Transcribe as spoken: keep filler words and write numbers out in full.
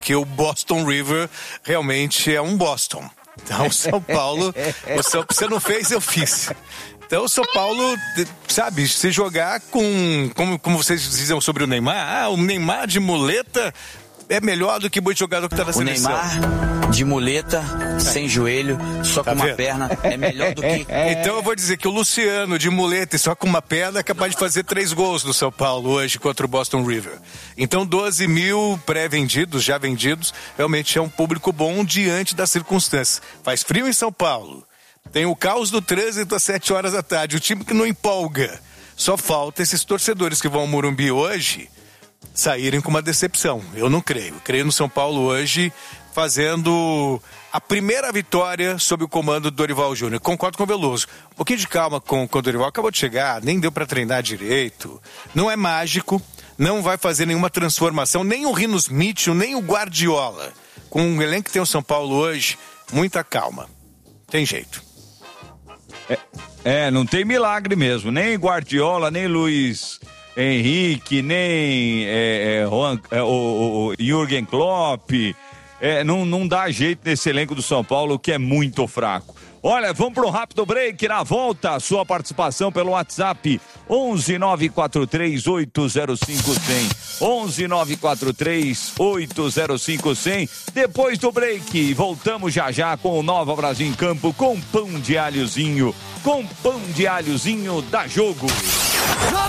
que o Boston River realmente é um Boston. Então, o São Paulo, o São, você não fez, eu fiz. Então, o São Paulo, sabe, se jogar com, como, como vocês diziam sobre o Neymar, ah, o Neymar de muleta é melhor do que muito jogador que tá na o seleção. Neymar de muleta, sem joelho, só Tá com uma vendo? perna, é melhor do que... Então eu vou dizer que o Luciano de muleta e só com uma perna é capaz de fazer três gols no São Paulo hoje contra o Boston River. Então doze mil pré-vendidos, já vendidos, realmente é um público bom diante das circunstâncias. Faz frio em São Paulo, tem o caos do trânsito às sete horas da tarde, o time que não empolga. Só falta esses torcedores que vão ao Morumbi hoje saírem com uma decepção. Eu não creio. Eu creio no São Paulo hoje fazendo a primeira vitória sob o comando do Dorival Júnior. Concordo com o Veloso. Um pouquinho de calma com, com o Dorival. Acabou de chegar, nem deu para treinar direito. Não é mágico, não vai fazer nenhuma transformação, nem o Rinos Mitchell, nem o Guardiola. Com o elenco que tem o São Paulo hoje, muita calma. Tem jeito. É, é não tem milagre mesmo. Nem Guardiola, nem Luiz Henrique, nem é, é, Juan, é, o, o Jürgen Klopp, é, não, não dá jeito nesse elenco do São Paulo, que é muito fraco. Olha, vamos para um rápido break, na volta, sua participação pelo WhatsApp onze nove quatro três oito zero cinco zero zero onze nove quatro três oito zero cinco zero zero. Depois do break, voltamos já já com o Nova Brasil em Campo, com pão de alhozinho, com pão de alhozinho da Jogo.